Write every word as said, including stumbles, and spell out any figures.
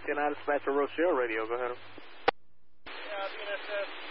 United Dispatcher Rocio Radio. Go ahead. Yeah, B N S S.